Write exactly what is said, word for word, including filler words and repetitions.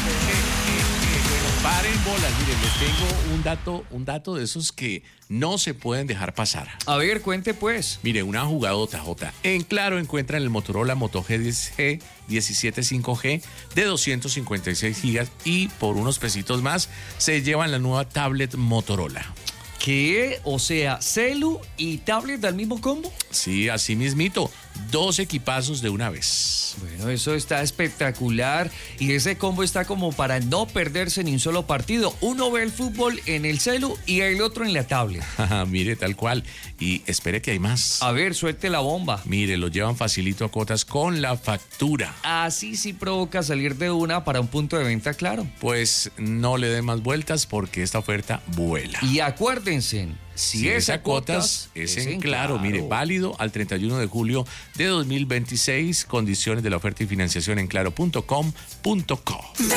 Paren bolas, miren, les tengo un dato, un dato de esos que no se pueden dejar pasar. A ver, cuente pues. Mire, una jugadota, Jota. En Claro encuentran el Motorola Moto G diez G diecisiete cinco G de doscientos cincuenta y seis gigas y por unos pesitos más se llevan la nueva tablet Motorola. ¿Qué? O sea, celu y tablet al mismo combo. Sí, así mismito. Dos equipazos de una vez. Bueno, eso está espectacular y ese combo está como para no perderse ni un solo partido. Uno ve el fútbol en el celu y el otro en la tablet. Mire, tal cual. Y espere que hay más. A ver, suelte la bomba. Mire, lo llevan facilito a cuotas con la factura. Así sí provoca salir de una para un punto de venta claro. Pues no le den más vueltas porque esta oferta vuela. Y acuérdense, si, si es a a cuotas, cuotas, es es en en Claro. Claro. Mire, válido al treinta y uno de julio de dos mil veintiséis. Condiciones de la oferta y financiación en claro punto com punto co.